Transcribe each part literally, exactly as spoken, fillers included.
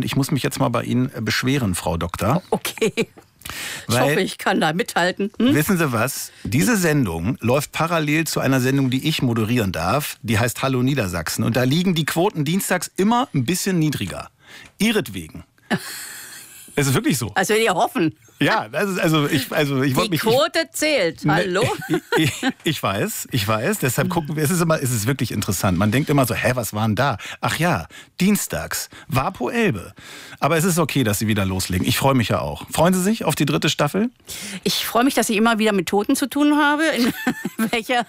und ich muss mich jetzt mal bei Ihnen beschweren, Frau Doktor. Okay. Ich Weil, hoffe, ich kann da mithalten. Hm? Wissen Sie was? Diese Sendung läuft parallel zu einer Sendung, die ich moderieren darf. Die heißt Hallo Niedersachsen. Und da liegen die Quoten dienstags immer ein bisschen niedriger. Ihretwegen. Es ist wirklich so. Also wir hoffen. Ja, das ist, also ich, also ich wollte Die mich. Quote zählt. Hallo? Ich, ich, ich weiß, ich weiß. Deshalb gucken wir. Es ist immer, es ist wirklich interessant. Man denkt immer so, hä, was waren da? Ach ja, dienstags Vapo Elbe. Aber es ist okay, dass Sie wieder loslegen. Ich freue mich ja auch. Freuen Sie sich auf die dritte Staffel? Ich freue mich, dass ich immer wieder mit Toten zu tun habe, in, welcher,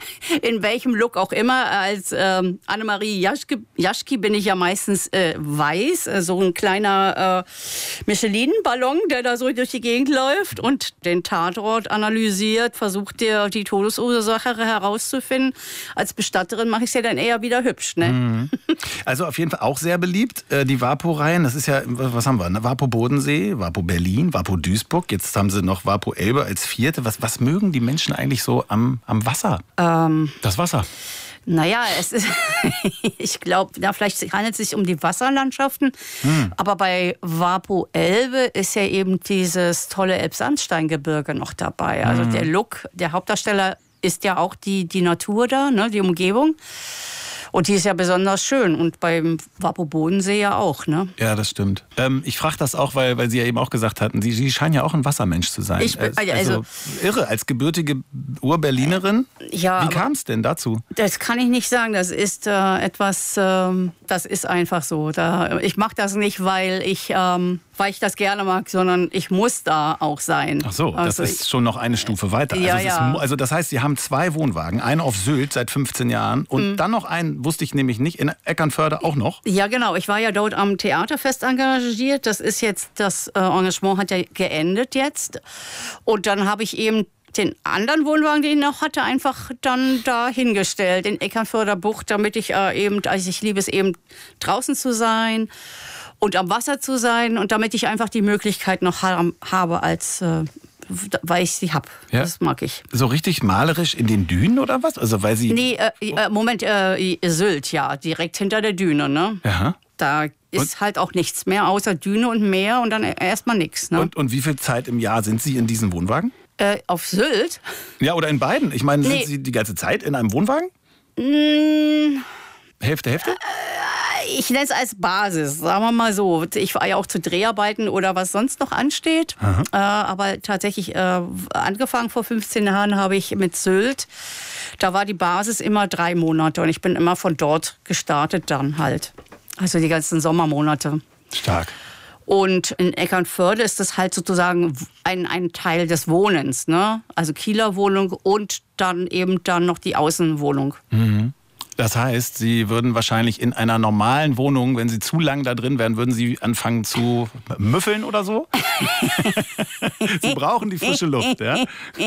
in welchem Look auch immer. Als ähm, Annemarie Jaschke, Jaschke bin ich ja meistens äh, weiß, äh, so ein kleiner äh, Michelin-Ballon, der da so durch die Gegend läuft und den Tatort analysiert, versucht dir die Todesursache herauszufinden. Als Bestatterin mache ich es ja dann eher wieder hübsch. Ne? Mhm. Also auf jeden Fall auch sehr beliebt, äh, die Vapo-Reihen. Das ist ja, was haben wir? Ne? Vapo Bodensee, Vapo Berlin, Vapo Duisburg. Jetzt haben Sie noch Vapo Elbe als vierte. Was, was mögen die Menschen eigentlich so am, am Wasser? Ähm, das Wasser. Naja, es ist, ich glaube, da vielleicht handelt es sich um die Wasserlandschaften. Hm. Aber bei Vapo Elbe ist ja eben dieses tolle Elbsandsteingebirge noch dabei. Also hm. der Look, der Hauptdarsteller ist ja auch die, die Natur da, ne, die Umgebung. Und die ist ja besonders schön. Und beim Vapo Bodensee ja auch, ne? Ja, das stimmt. Ähm, ich frage das auch, weil, weil Sie ja eben auch gesagt hatten, Sie, Sie scheinen ja auch ein Wassermensch zu sein. Ich, also, also irre, als gebürtige Ur-Berlinerin. Ja, wie kam es denn dazu? Das kann ich nicht sagen. Das ist äh, etwas, ähm, das ist einfach so. Da, ich mache das nicht, weil ich, ähm, weil ich das gerne mag, sondern ich muss da auch sein. Ach so, also, das ist schon noch eine Stufe weiter. Ja, also, ja. Ist, also das heißt, Sie haben zwei Wohnwagen, einen auf Sylt seit fünfzehn Jahren und mhm. dann noch einen, wusste ich nämlich nicht, in Eckernförde auch noch. Ja, genau. Ich war ja dort am Theaterfest engagiert. Das ist jetzt, das äh, Engagement hat ja geendet jetzt. Und dann habe ich eben den anderen Wohnwagen, den ich noch hatte, einfach dann da hingestellt in Eckernförder Bucht, damit ich äh, eben, also ich liebe es eben draußen zu sein und am Wasser zu sein und damit ich einfach die Möglichkeit noch ha- habe als äh, weil ich sie hab. Ja. Das mag ich. So richtig malerisch in den Dünen oder was? Also weil Sie nee, äh, Moment, äh, Sylt, ja, direkt hinter der Düne, ne? Aha. Da ist und? halt auch nichts mehr, außer Düne und Meer und dann erstmal nichts. Ne? Und, und wie viel Zeit im Jahr sind Sie in diesem Wohnwagen? Äh, auf Sylt? Ja, oder in beiden. Ich meine, nee. sind Sie die ganze Zeit in einem Wohnwagen? Mm. Hälfte, Hälfte? Äh, ich nenne es als Basis, sagen wir mal so. Ich fahre ja auch zu Dreharbeiten oder was sonst noch ansteht. Äh, aber tatsächlich, äh, angefangen vor fünfzehn Jahren habe ich mit Sylt. Da war die Basis immer drei Monate und ich bin immer von dort gestartet dann halt. Also die ganzen Sommermonate. Stark. Und in Eckernförde ist das halt sozusagen ein, ein Teil des Wohnens, ne? Also Kieler Wohnung und dann eben dann noch die Außenwohnung. Mhm. Das heißt, Sie würden wahrscheinlich in einer normalen Wohnung, wenn Sie zu lang da drin wären, würden Sie anfangen zu müffeln oder so? Sie brauchen die frische Luft, ja?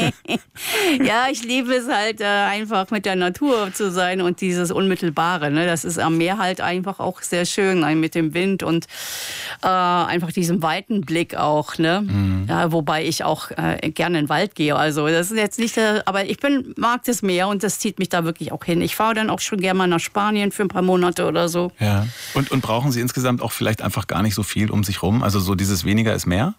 Ja, ich liebe es halt äh, einfach mit der Natur zu sein und dieses Unmittelbare. Ne? Das ist am Meer halt einfach auch sehr schön, ne? Mit dem Wind und äh, einfach diesem weiten Blick auch. Ne? Mhm. Ja, wobei ich auch äh, gerne in den Wald gehe. Also das ist jetzt nicht, äh, aber ich bin, mag das Meer und das zieht mich da wirklich auch hin. Ich fahre dann auch schon gerne mal nach Spanien für ein paar Monate oder so. Ja. Und, und brauchen Sie insgesamt auch vielleicht einfach gar nicht so viel um sich rum? Also so dieses weniger ist mehr?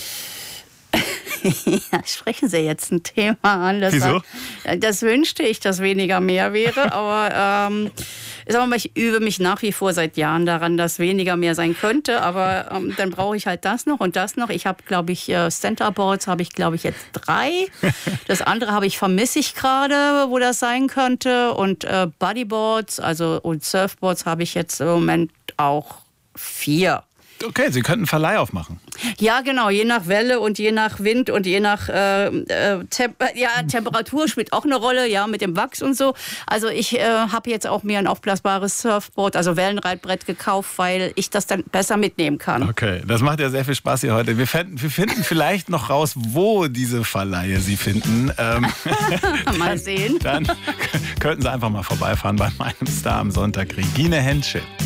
Ja, sprechen Sie jetzt ein Thema an. Das, Wieso? Das wünschte ich, dass weniger mehr wäre. Aber ähm, sag mal, ich übe mich nach wie vor seit Jahren daran, dass weniger mehr sein könnte. Aber ähm, dann brauche ich halt das noch und das noch. Ich habe, glaube ich, Centerboards habe ich, glaube ich, jetzt drei. Das andere habe ich, vermisse ich gerade, wo das sein könnte. Und äh, Bodyboards, also und Surfboards habe ich jetzt im Moment auch vier. Okay, Sie könnten einen Verleih aufmachen. Ja, genau. Je nach Welle und je nach Wind und je nach äh, äh, Temp- ja, Temperatur spielt auch eine Rolle, ja, mit dem Wachs und so. Also ich äh, habe jetzt auch mir ein aufblasbares Surfboard, also Wellenreitbrett gekauft, weil ich das dann besser mitnehmen kann. Okay, das macht ja sehr viel Spaß hier heute. Wir finden, wir finden vielleicht noch raus, wo diese Verleihe Sie finden. Ähm, mal dann, sehen. Dann könnten Sie einfach mal vorbeifahren bei meinem Star am Sonntag. Regine Henschel.